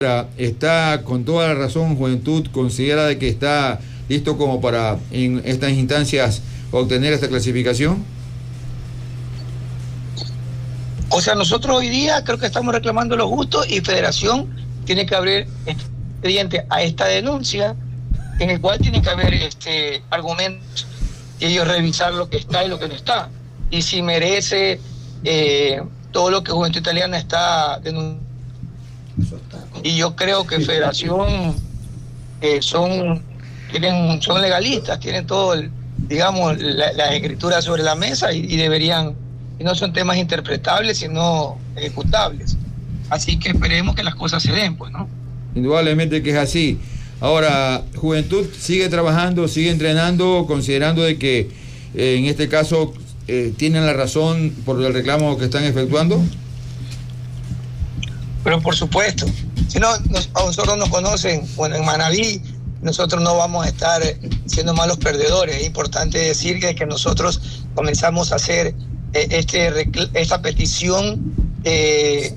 Está con toda la razón, Juventud considera de que está listo como para en estas instancias obtener esta clasificación. O sea, nosotros hoy día creo que estamos reclamando lo justo y Federación tiene que abrir expediente a esta denuncia en el cual tiene que haber argumentos y ellos revisar lo que está y lo que no está y si merece todo lo que Juventud Italiana está denunciando. Y yo creo que Federación son legalistas, tienen todo la escritura sobre la mesa y deberían, y no son temas interpretables sino ejecutables, así que esperemos que las cosas se den, pues, ¿no? Indudablemente que es así. Ahora, Juventud sigue trabajando, sigue entrenando, considerando de que en este caso tienen la razón por el reclamo que están efectuando. Pero por supuesto, si no, a nosotros nos conocen, bueno, en Manaví nosotros no vamos a estar siendo malos perdedores. Es importante decir que nosotros comenzamos a hacer esta petición de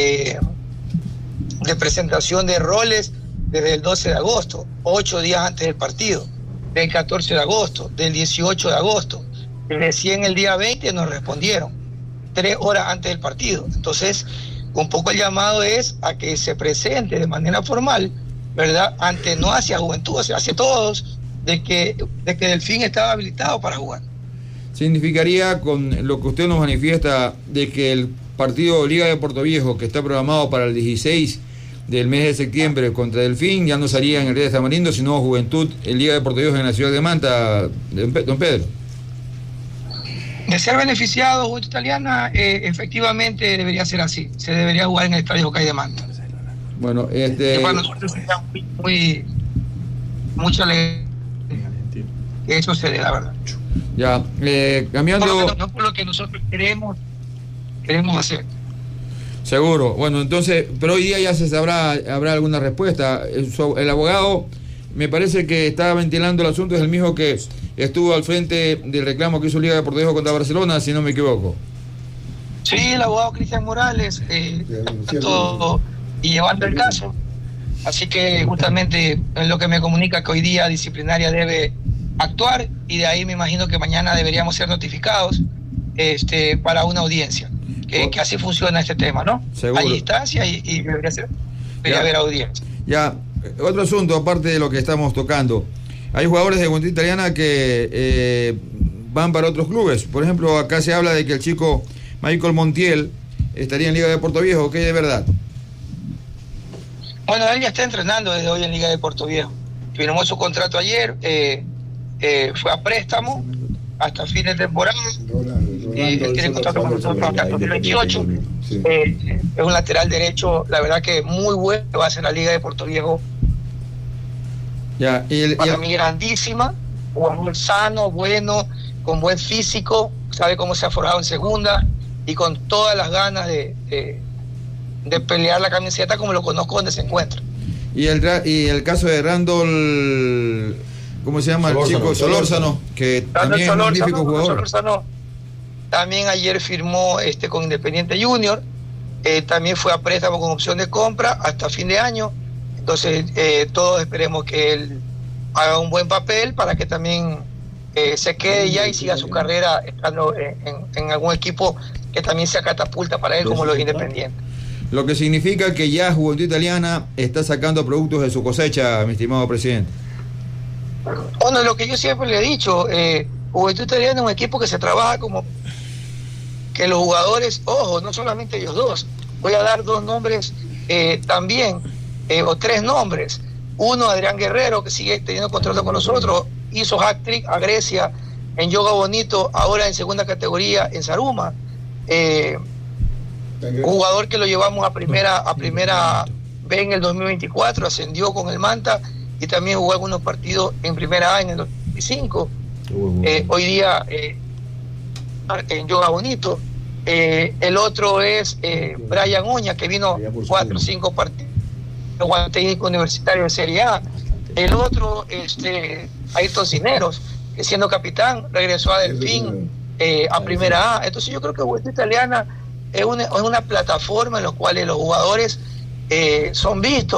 presentación de roles desde el 12 de agosto, 8 días antes del partido, del 14 de agosto, del 18 de agosto. Recién el día 20 nos respondieron, 3 horas antes del partido. Entonces, un poco el llamado es a que se presente de manera formal, ¿verdad? No hacia Juventud, hacia todos, de que Delfín estaba habilitado para jugar. Significaría, con lo que usted nos manifiesta, de que el partido Liga de Puerto Viejo, que está programado para el 16 del mes de septiembre contra Delfín, ya no sería en el Reyes Tamarindo, sino Juventud en Liga de Puerto Viejo en la ciudad de Manta, don Pedro. De ser beneficiado Juventud Italiana, efectivamente debería ser así. Se debería jugar en el Estadio Jocay de Manta. Bueno, que para nosotros sería mucha alegría que eso se dé, la verdad. Ya, cambiando... No por lo que nosotros queremos hacer. Seguro. Bueno, entonces, pero hoy día ya se sabrá, habrá alguna respuesta. El abogado, me parece que está ventilando el asunto, es el mismo que estuvo al frente del reclamo que hizo Liga de Puerto Viejo contra Barcelona, si no me equivoco. Sí, el abogado Cristian Morales, todo y llevando el caso. Así que justamente es lo que me comunica que hoy día disciplinaria debe actuar y de ahí me imagino que mañana deberíamos ser notificados para una audiencia. Que así funciona este tema, ¿no? Seguro. Hay instancia y debería haber audiencia. Ya, otro asunto aparte de lo que estamos tocando. Hay jugadores de Juventud Italiana que van para otros clubes. Por ejemplo, acá se habla de que el chico Michael Montiel estaría en Liga de Puerto Viejo. ¿Qué es de verdad? Bueno, él ya está entrenando desde hoy en Liga de Puerto Viejo. Firmó su contrato ayer, fue a préstamo hasta fin de temporada. Él tiene contrato con nosotros hasta el 2028. Es un lateral derecho, la verdad que muy bueno, va a ser la Liga de Puerto Viejo. Ya, para mí grandísima, jugador sano, bueno, con buen físico, sabe cómo se ha forjado en segunda y con todas las ganas de pelear la camiseta como lo conozco donde se encuentra. Y el caso de Randall, ¿cómo se llama? El chico Solórzano, que también es un magnífico jugador. Solórzano también ayer firmó con Independiente Junior, también fue a préstamo con opción de compra hasta fin de año. Entonces todos esperemos que él haga un buen papel para que también se quede ya y siga su carrera estando en algún equipo que también sea catapulta para él como los Independientes. Lo que significa que ya Juventud Italiana está sacando productos de su cosecha, mi estimado presidente. Bueno, lo que yo siempre le he dicho, Juventud Italiana es un equipo que se trabaja como que los jugadores, ojo, no solamente ellos dos, voy a dar 2 nombres también, o 3 nombres. Uno, Adrián Guerrero, que sigue teniendo contrato con nosotros, hizo hat-trick a Grecia en Yoga Bonito, ahora en segunda categoría en Zaruma. Jugador que lo llevamos a primera B en el 2024, ascendió con el Manta y también jugó algunos partidos en primera A en el 2005. Hoy día en Yoga Bonito. El otro es Brian Oña, que vino 4 o 5 partidos en técnico universitario de Serie A. El otro, Ayrton Cineros, que siendo capitán regresó a Delfín a primera A. Entonces yo creo que Juventud Italiana es una plataforma en la cual los jugadores son vistos